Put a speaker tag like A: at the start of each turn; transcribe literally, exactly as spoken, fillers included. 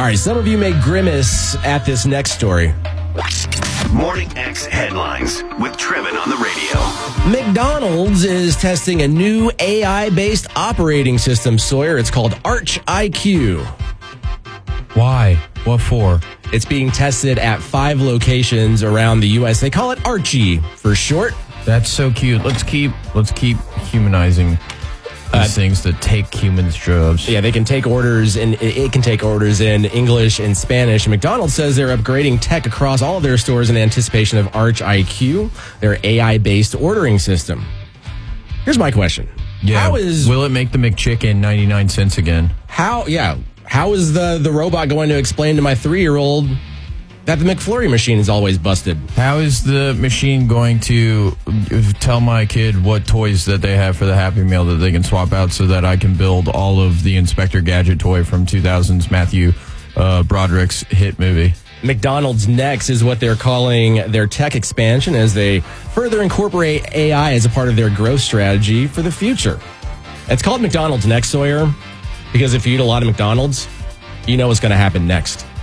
A: right, some of you may grimace at this next story.
B: Morning X headlines with Trevin on the radio.
A: McDonald's is testing a new A I-based operating system, Sawyer. It's called Arch I Q.
C: Why? What for?
A: It's being tested at five locations around the U S. They call it Archie for short.
C: That's so cute. Let's keep let's keep humanizing these uh, things that take humans' jobs.
A: Yeah, they can take orders, and it can take orders in English and Spanish. McDonald's says they're upgrading tech across all of their stores in anticipation of Arch I Q, their A I-based ordering system. Here's my question.
C: Yeah,
A: how is
C: will it make the McChicken ninety-nine cents again?
A: How, yeah, how is the, the robot going to explain to my three-year-old that the McFlurry machine is always busted?
C: How is the machine going to tell my kid what toys that they have for the Happy Meal that they can swap out so that I can build all of the Inspector Gadget toy from two thousands Matthew uh, Broderick's hit movie?
A: McDonald's Next is what they're calling their tech expansion as they further incorporate A I as a part of their growth strategy for the future. It's called McDonald's Next, Sawyer, because if you eat a lot of McDonald's, you know what's going to happen next.